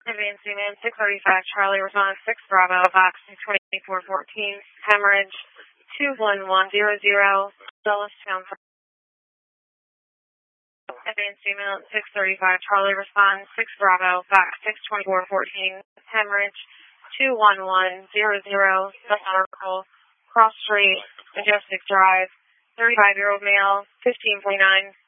Advancing in 635 Charlie, response 6 Bravo, Fox 2414, hemorrhage 21100, Dulles Town. Advancing in 635 Charlie, response 6 Bravo, Fox 62414, hemorrhage 21100, Bus Circle, Cross Street, Majestic Drive, 35-year-old male, 1549.